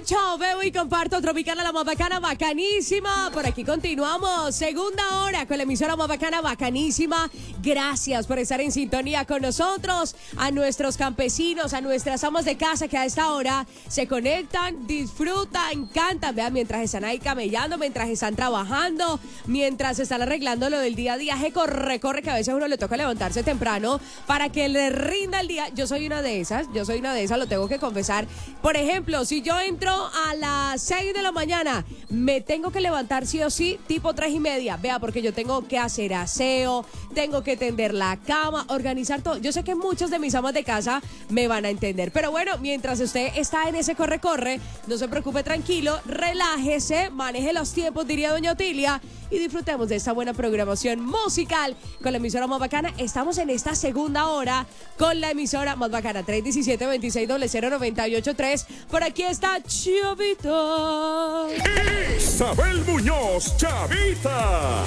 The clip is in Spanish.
escucho, veo y comparto Tropicana, la más bacana, bacanísima. Por aquí continuamos, segunda hora con la emisora más bacana, bacanísima. Gracias por estar en sintonía con nosotros. A nuestros campesinos, a nuestras amas de casa que a esta hora se conectan, disfrutan, cantan. Vean, mientras están ahí camellando, mientras están trabajando, mientras están arreglando lo del día a día. Corre, que a veces a uno le toca levantarse temprano para que le rinda el día. Yo soy una de esas, lo tengo que confesar. Por ejemplo, si yo entro a las 6 de la mañana, me tengo que levantar sí o sí, tipo 3:30. Vea, porque yo tengo que hacer aseo, tengo que tender la cama, organizar todo. Yo sé que muchos de mis amas de casa me van a entender. Pero bueno, mientras usted está en ese corre, no se preocupe, tranquilo, relájese, maneje los tiempos, diría doña Otilia, y disfrutemos de esta buena programación musical con la emisora más bacana. Estamos en esta segunda hora con la emisora más bacana, 317-2600-983. Por aquí está Chavita. Isabel Muñoz, Chavita.